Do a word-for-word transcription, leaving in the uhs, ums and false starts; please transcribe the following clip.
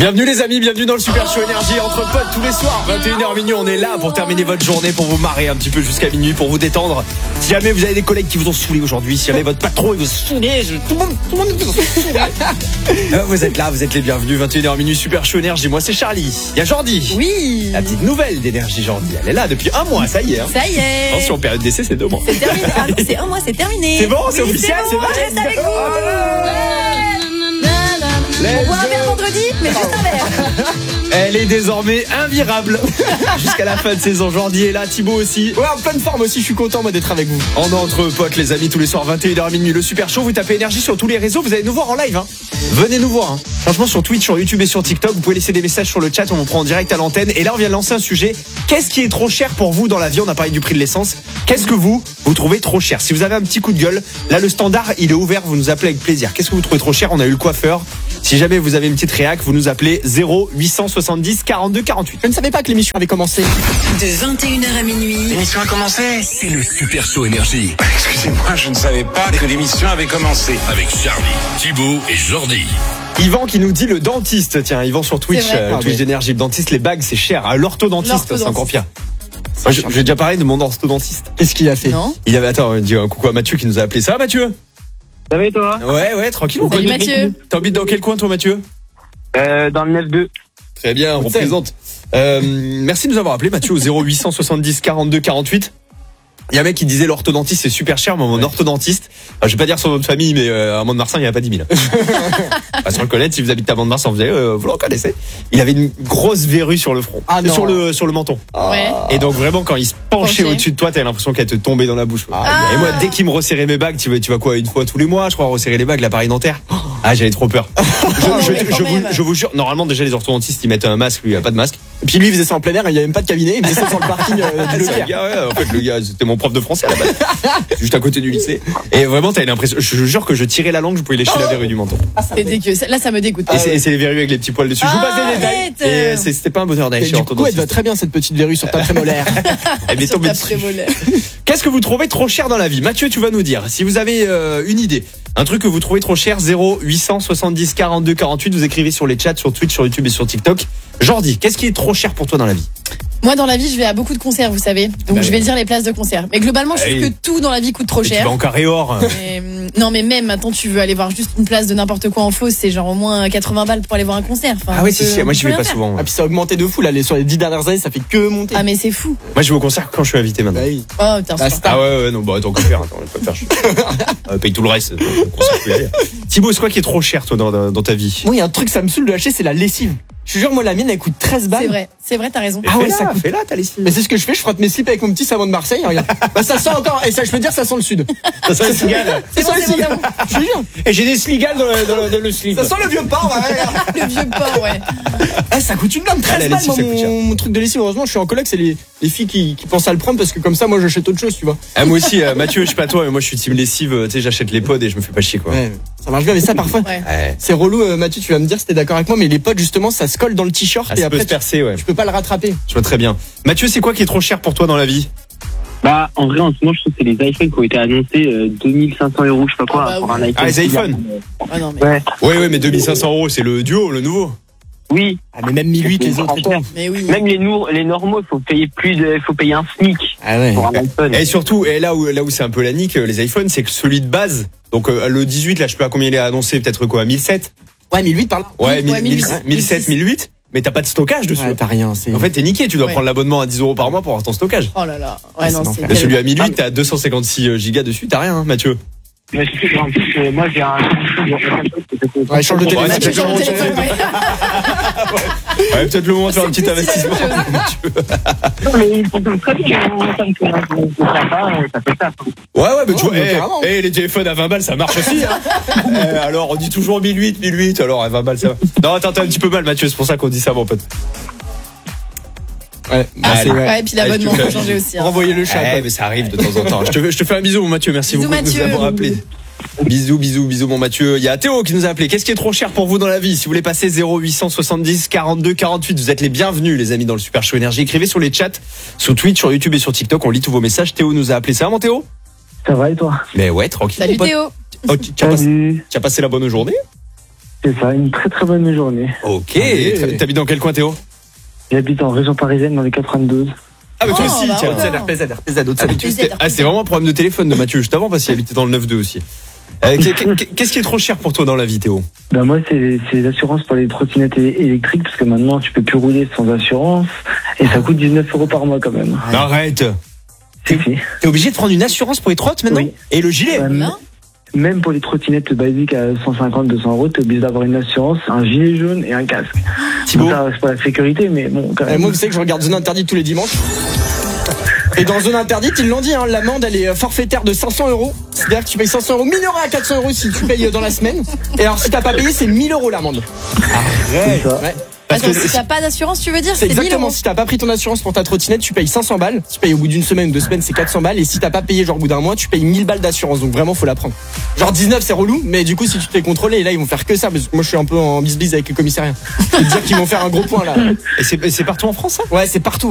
Bienvenue les amis, bienvenue dans le Super Show Énergie entre potes tous les soirs, vingt et une heures minuit, on est là pour terminer votre journée, pour vous marrer un petit peu jusqu'à minuit, pour vous détendre. Si jamais vous avez des collègues qui vous ont saoulé aujourd'hui, si jamais votre patron il vous saoulé, je... tout le monde, tout le monde vous saoulé. Vous êtes là, vous êtes les bienvenus, vingt et une heures minuit, Super Show Énergie. Moi c'est Charlie, il y a Jordi. Oui. La petite nouvelle d'Énergie Jordi, elle est là depuis un mois, ça y est. Hein. Ça y est. Attention, période d'essai c'est deux mois. C'est terminé, ah, c'est un mois, c'est terminé. C'est bon, c'est oui, officiel, c'est, bon, c'est je reste avec vous. On boit un verre vendredi, mais juste un verre. Elle est désormais invirable jusqu'à la fin de saison. Jordi est là, Thibaut aussi. Ouais, en pleine forme aussi, je suis content moi d'être avec vous. On est entre potes les amis tous les soirs vingt et une heures minuit. Le Super Show, vous tapez Énergie sur tous les réseaux, vous allez nous voir en live hein. Venez nous voir hein. Franchement sur Twitch, sur YouTube et sur TikTok, vous pouvez laisser des messages sur le chat, on vous prend en direct à l'antenne. Et là on vient de lancer un sujet. Qu'est-ce qui est trop cher pour vous dans la vie? On a parlé du prix de l'essence. Qu'est-ce que vous, vous trouvez trop cher? Si vous avez un petit coup de gueule, là le standard il est ouvert, vous nous appelez avec plaisir. Qu'est-ce que vous trouvez trop cher? On a eu le coiffeur. Si jamais vous avez une petite réac, vous nous appelez zéro huit cent soixante-dix quarante-deux quarante-huit. Je ne savais pas que l'émission avait commencé. De vingt et une heures à minuit. L'émission a commencé. C'est le Super Show Énergie. Excusez-moi, je ne savais pas que l'émission avait commencé. Avec Charlie, Thibaut et Jordi. Yvan qui nous dit le dentiste. Tiens, Yvan sur Twitch, euh, Twitch d'énergie. Le dentiste, les bagues, c'est cher. Ah, l'orthodontiste, c'est encore pire. Moi, je- j'ai déjà parlé de mon orthodontiste. Qu'est-ce qu'il a fait? Non. Il avait, attends, on dit un coucou à Mathieu qui nous a appelé. Ça va, Mathieu? Ça va et toi? Ouais, ouais, tranquille. on Salut connaît. Mathieu. T'habites dans quel coin, toi, Mathieu? euh, Dans le neuf deux. Très bien, on représente. Euh, merci de nous avoir appelé, Mathieu, au zéro huit cent soixante-dix quarante-deux quarante-huit. Il y a un mec qui disait l'orthodontiste c'est super cher, mais mon orthodontiste, enfin, je vais pas dire son nom de famille, mais euh, à Mont-de-Marsan il n'y a pas dix mille. Pas sans le connaître, si vous habitez à Mont-de-Marsan, vous, avez, euh, vous le reconnaissez. Il avait une grosse verrue sur le front, Ah non. sur le sur le menton. Ouais. Et donc vraiment quand il se penchait Penché. au-dessus de toi, t'avais l'impression qu'elle te tombait dans la bouche. Ah. Et moi dès qu'il me resserrait mes bagues, tu vas tu vas quoi une fois tous les mois, je crois resserrer les bagues, l'appareil dentaire. Ah j'avais trop peur. Je, je, mais quand je vous, même. je vous jure, normalement déjà les orthodontistes ils mettent un masque, lui il a pas de masque. Et puis lui il faisait ça en plein air, il n'y avait même pas de cabinet, il faisait ça sur le parking euh, Ah, du c'est un Leclerc. gars, ouais, en fait, le gars, c'était mon prof de français à la base. Juste à côté du lycée. Et vraiment, t'avais l'impression, je vous jure que je tirais la langue, je pouvais lécher la verrue du menton. C'est dégueu. Là, ça me dégoûte. Et c'est, et c'est les verrues avec les petits poils dessus. Je vous passe des détails. Arrête. Et c'est- c'était pas un bonheur d'aller Et chez du coup, elle orthodontiste. va très bien cette petite verrue sur ta prémolaire. Elle m'est Sur tombée ta dessus. prémolaire. Qu'est-ce que vous trouvez trop cher dans la vie? Mathieu, tu vas nous dire. Si vous avez euh, une idée, un truc que vous trouvez trop cher, zéro huit cent soixante-dix quarante-deux quarante-huit, vous écrivez sur les chats, sur Twitch, sur YouTube et sur TikTok. Jordi, qu'est-ce qui est trop cher pour toi dans la vie? Moi, dans la vie, je vais à beaucoup de concerts, vous savez. Donc, Bah, je vais dire les places de concert. Mais globalement, je trouve Hey. que tout dans la vie coûte trop Tu cher. vas en carré or. Mais, hum, non, mais même maintenant, tu veux aller voir juste une place de n'importe quoi en fausse, c'est genre au moins quatre-vingts balles pour aller voir un concert. Enfin, Ah ouais, on si, peut- si, moi on j'y peut vais rien pas faire. souvent. Ah puis ça a augmenté de fou là, les- sur les dix dernières années, ça fait que monter. Ah, mais c'est fou. Moi je vais au concert quand je suis invité maintenant. Bah oui. Oh, putain, Bah, c'est c'est- Ah ouais, ouais, non, bah attends, qu'on faire, attends, on va pas faire. Euh, paye tout le reste. donc, on concert, faut y aller. Thibaut, c'est quoi qui est trop cher, toi, dans, dans, dans ta vie? Moi il y a un truc ça me saoule de lâcher, c'est la lessive. Je te jure, moi la mienne elle coûte treize balles. c'est vrai. C'est vrai, t'as raison. Mais Ah ouais, fais-la, ça coûte- fais-la, t'as les signes. Mais c'est ce que je fais, je frotte mes slips avec mon petit savon de Marseille, regarde. Bah ça sent encore, et ça je peux dire ça sent le sud. Ça sent le cigale. C'est bon, ça, c'est bon, le c'est bon. Je te jure. Et j'ai des sligales dans, le- dans, le- dans le slip. Ça sent le vieux porc, ouais. Le vieux porc, ouais. Eh, ça coûte une blinde, Ah, la treize balles lessive, moi, ça coûte cher. mon, mon truc de lessive. Heureusement je suis en coloc, c'est les, les filles qui, qui pensent à le prendre parce que comme ça moi j'achète autre chose, tu vois. Ah, moi aussi, euh, Mathieu, je sais pas toi, mais moi je suis team lessive, euh, tu sais, j'achète les pods et je me fais pas chier, quoi. Ouais, ça marche bien, mais ça parfois. Ouais. Ouais. C'est relou, euh, Mathieu, tu vas me dire si t'es d'accord avec moi, mais les potes justement ça se colle dans le t-shirt Ah, et ça peut après se tu, percer, ouais. tu peux pas le rattraper. Je vois très bien. Mathieu, c'est quoi qui est trop cher pour toi dans la vie? Bah, en vrai, en ce moment, je trouve que c'est les iPhones qui ont été annoncés euh, deux mille cinq cents euros, je sais pas quoi, Ah bah pour oui. un iPhone. Ah, les iPhones. Ah non, mais. Ouais. Ouais, ouais, mais deux mille cinq cents euros, c'est le duo, le nouveau. Oui. Ah, mais même mille huit les autres. et tout. Mais oui. Même les, nour- les normaux, il faut payer plus de, il faut payer un SMIC Ah ouais. pour un iPhone. Et surtout, et là où, là où c'est un peu la nique, euh, les iPhones, c'est que celui de base, donc euh, le dix-huit, là, je sais pas combien il est annoncé, peut-être quoi, mille sept? Ouais, mille huit par là. Ouais, Ouais, mille- mille- mille- mille sept, mille huit, mais t'as pas de stockage dessus. Ouais, t'as rien, c'est. En fait, t'es niqué, tu dois Ouais. prendre l'abonnement à dix euros par mois pour avoir ton stockage. Oh là là. Ah, Ouais, c'est non, l'enfer. c'est. Mais celui à mille huit, t'as deux cent cinquante-six gigas dessus, t'as rien, hein, Mathieu. Mais surtout, en plus, euh, moi, j'ai un. Ouais, change de téléphone. Ouais, Tu changes de téléphone, ouais. Ouais, peut-être le moment de faire un petit C'est investissement. difficile, la Non, mais il fonctionne très bien. hein, Ça me fait un sympa, ça fait ça. Ouais, ouais, mais tu Oh, vois, mais eh, carrément. eh, les téléphones à vingt balles, ça marche aussi. Hein. Eh, alors, on dit toujours mille huit, mille huit, alors à vingt balles, ça va. Non, attends, t'as un petit peu mal, Mathieu, c'est pour ça qu'on dit ça, mon pote. Ouais, bah, Allez. c'est ouais. Ouais, et puis l'abonnement, Allez, tu faut fais- changer aussi. hein. Renvoyer le chat. Eh, quoi. mais ça arrive de temps en temps. Je te, je te fais un bisou, mon Mathieu, merci Bisous, beaucoup de nous Mathieu. avoir appelé. Bisous, bisous, bisous, mon Mathieu. Il y a Théo qui nous a appelé. Qu'est-ce qui est trop cher pour vous dans la vie? Si vous voulez passer zéro huit cent soixante-dix quarante-deux quarante-huit, vous êtes les bienvenus, les amis, dans le Super Show Énergie. Écrivez sur les chats, sur Twitch, sur YouTube et sur TikTok. On lit tous vos messages. Théo nous a appelé. Ça va, mon Théo? Ça va et toi? Mais ouais, tranquille. Salut mon pote. Théo. Oh, tu, tu as passé, Salut. tu as passé la bonne journée? C'est ça, une très très bonne journée. Ok. Allez. T'habites dans quel coin, Théo? J'habite en région parisienne dans les quatre-vingt-douze. Ah, bah toi Oh, aussi, bah tiens. ouais. R P Z, R P Z, Haute-Saône. R P Z, Ah, c'était vraiment un problème de téléphone de Mathieu juste avant parce qu'il habitait dans le neuf deux aussi. Euh, Qu'est-ce qui est trop cher pour toi dans la vie, Théo? Ben moi, c'est c'est les assurances pour les trottinettes é- électriques, parce que maintenant, tu peux plus rouler sans assurance, et ça coûte dix-neuf euros par mois quand même. Arrête. Si, si. T'es obligé de prendre une assurance pour les trottes maintenant? Oui. Et le gilet? Euh, Non. Même pour les trottinettes basiques à cent cinquante à deux cents euros, t'es obligé d'avoir une assurance, un gilet jaune et un casque. Thibaut? Bon, ça, c'est pour la sécurité, mais bon, quand Euh, même. moi, vous savez que je regarde Zone Interdite tous les dimanches. Et dans Zone Interdite, ils l'ont dit, hein, l'amende elle est forfaitaire de cinq cents euros. C'est-à-dire que tu payes cinq cents euros, minoré à quatre cents euros si tu payes dans la semaine. Et alors si t'as pas payé, c'est mille euros l'amende. C'est ça. Ouais. Parce Attends, que si t'as pas d'assurance, tu veux dire, C'est c'est mille exactement, euros. si t'as pas pris ton assurance pour ta trottinette, tu payes cinq cents balles. Si tu payes au bout d'une semaine ou deux semaines, c'est quatre cents balles. Et si t'as pas payé genre au bout d'un mois, tu payes mille balles d'assurance. Donc vraiment, faut la prendre. Genre dix-neuf, c'est relou, mais du coup, si tu te fais contrôler, et là, ils vont faire que ça. Parce que moi, je suis un peu en bis-bis avec le commissariat. Je veux dire qu'ils vont faire un gros point là. Et c'est c'est partout en France, ça? Ouais, c'est partout.